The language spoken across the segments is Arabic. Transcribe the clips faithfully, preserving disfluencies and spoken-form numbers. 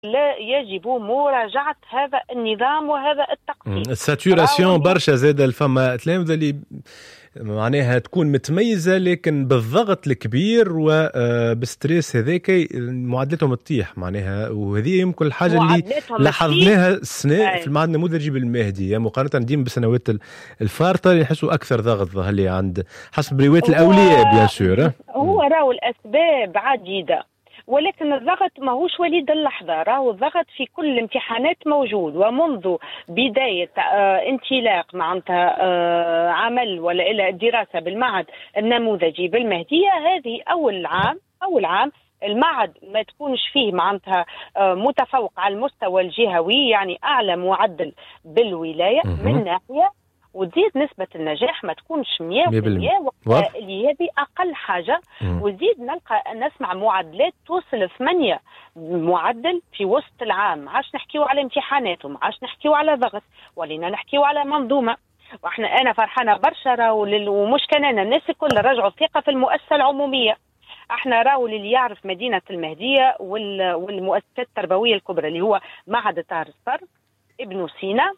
لا يجب مراجعة هذا النظام وهذا التقسيم. الساتوراسيون برشا زاد الفما تلامذة اللي معناها تكون متميزة لكن بالضغط الكبير وبستريس هذاك معدلاتهم تطيح معناها، وهذه يمكن الحاجة اللي لاحظناها السنة في المعهد النموذجي بالمهدي مقارنة ديما بالسنوات الفارطة اللي يحسوا أكثر ضغط ظهر لي عند حسب رواية الأولياء بيان سور. هو راهو الأسباب عديدة، ولكن الضغط ماهوش وليد اللحظة، راهو الضغط في كل الامتحانات موجود، ومنذ بداية آه انطلاق معناتها آه عمل ولا إلى الدراسة بالمعهد النموذجي بالمهدية. هذه أول عام أول عام المعهد ما تكونش فيه معناتها آه متفوق على المستوى الجهوي، يعني أعلى معدل بالولاية من ناحية، وتزيد نسبة النجاح ما تكونش مية بالمية اللي هذه أقل حاجة. وزيد نلقى نسمع معدلات توصل ثمانية معدل في وسط العام. عاش نحكيو على امتحاناتهم، عاش نحكيو على ضغط، ولينا نحكيو على منظومة. واحنا أنا فرحانة برشا، ومش كان أنا الناس الكل رجعوا الثقة في المؤسسة العمومية. احنا راهو اللي يعرف مدينة المهدية والمؤسسات التربوية الكبرى اللي هو معهد طاهر الصر، ابن سينا،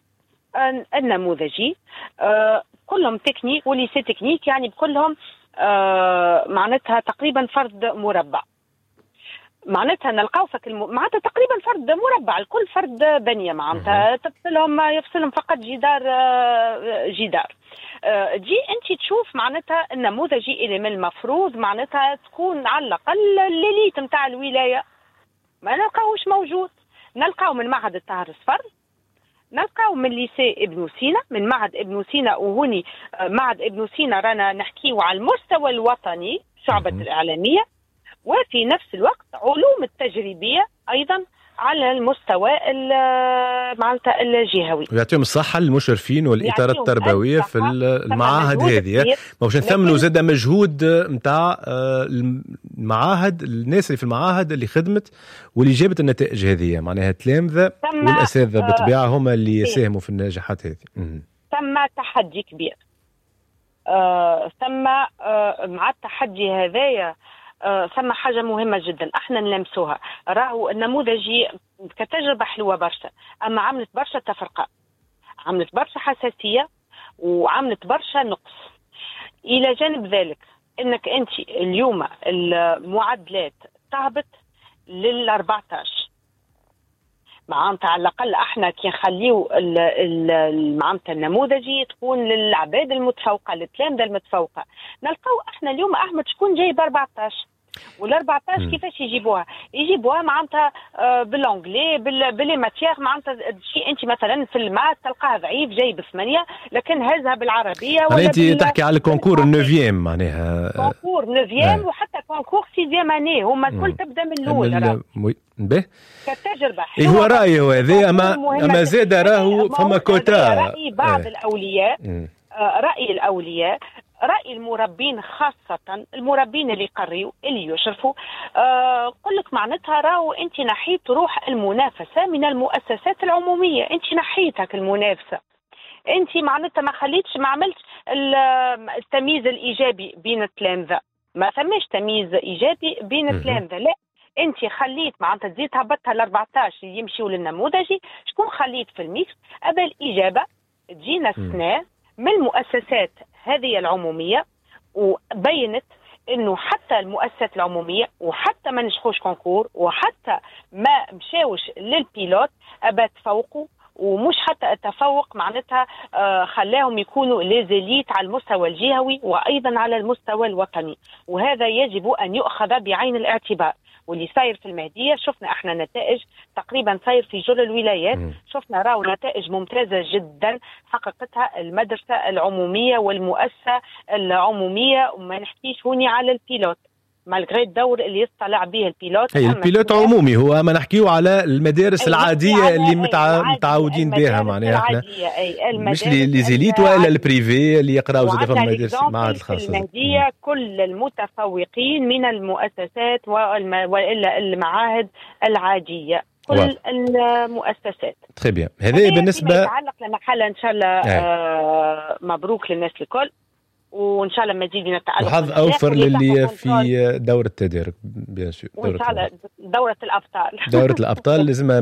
النموذجي، آه كلهم تكنيك وليسي تكنيك، يعني بكلهم آه معناتها تقريبا فرد مربع. معناتها نلقاو فك الم... معناتها تقريبا فرد مربع، الكل فرد بنية، معناتها تفصلهم يفصلهم فقط جدار آه جدار. آه جي انت تشوف معناتها النموذجي اللي من المفروض معناتها تكون على الاقل الليليت نتاع الولاية، ما نلقاوش موجود. نلقاو من معهد الطاهر الصفر، نلقاو من ليسي ابن سينا، من معهد ابن سينا، وهوني معهد ابن سينا رانا نحكيه على المستوى الوطني شعبة الإعلامية، وفي نفس الوقت علوم التجريبية أيضا على المستوى معناتها الجهوي. ويعطيهم الصحة المشرفين والإطار التربوية في المعاهد هذه. موش نثمنوا زاد مجهود متاع المعاهد، الناس اللي في المعاهد اللي خدمت واللي جابت النتائج هذه، معناها تلامذة والأساتذة بالطبيعة هم اللي يساهموا في النجاحات هذه. ثم تحدي كبير، آه ثم آه مع التحدي هذايا آه ثم حاجة مهمة جدا احنا نلمسوها. راهو النموذجي كتجربة حلوة برشا، اما عملت برشا تفرقة، عملت برشا حساسية، وعملت برشا نقص. الى جانب ذلك انك انت اليوم المعدلات تهبط لل أربعتاش، معناتها على الاقل احنا كي نخليو معناتها النموذجي تكون للعباد المتفوقه، للتلامذه المتفوقه. نلقاو احنا اليوم احمد شكون جايب أربعتاش، والأربعتاش كيفاش يجيبوها؟ يجيبوها معناتها بالانجلي باللي ماتيير، معناتها شيء انت مثلا في المات تلقاه ضعيف جايب ثمانية، لكن هزها بالعربيه ولا انت تحكي على الكونكور النوفيام، معناها كونكور نوفيام وحتى كونكور سيزيام اني هما الكل تبدا من الاول. به كتجربه حلوه. هو رايه هذا، اما اما زاد راهو فما كوتا. راي بعض اه. الاولياء آه راي الاولياء رأي المربين، خاصة المربين اللي يقريوا اللي يشرفوا، آه قل لك معناتها راهو انت نحيت روح المنافسة من المؤسسات العمومية، انت نحيتك المنافسة، انت معناتها ما خليتش، ما عملتش التمييز الإيجابي بين التلامذة، ما ثماش تمييز إيجابي بين التلامذة، لا انت خليت معناتها تزيد هبطها ل أربعتاش يمشيوا للنموذجي. شكون خليت في الميكس؟ أبا الإجابة تجينا السنة من المؤسسات هذه العمومية، وبينت انه حتى المؤسسات العمومية وحتى ما نجحوش كونكور وحتى ما مشاوش للبيلوت أبا تفوقوا، ومش حتى التفوق معناتها آه خلاهم يكونوا ليزيليت على المستوى الجهوي وأيضا على المستوى الوطني، وهذا يجب أن يؤخذ بعين الاعتبار. واللي صاير في المهدية شفنا احنا نتائج تقريبا صاير في جل الولايات، شفنا راو نتائج ممتازة جدا حققتها المدرسة العمومية والمؤسسة العمومية، وما نحكيش هوني على البيلوت مالغري الدور اللي يطلع به البيلوت. هي البيلوت عمومي، هو ما نحكيه على المدارس العادية اللي متع... متعودين بها، معناها احنا مش لي زيليت ولا البريفي اللي يقراوا زاد في المدارس معهد الخاصة. المهدية كل المتفوقين من المؤسسات والا المعاهد العادية، كل واضح. المؤسسات. تري بيان. هذا بالنسبة يتعلق لمحل ان شاء الله آه. آه مبروك للناس الكل، وان شاء الله مزيد من التألق. وحظ اوفر للي في دورة التدارك بيان سور. وان شاء الله دورة الابطال. دورة الابطال لازم